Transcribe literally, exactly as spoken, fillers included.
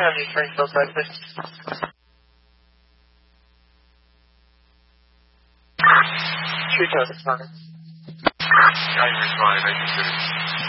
Have you Springfield side, please? Tree Tower, responding. Yeah, you responded. I considered.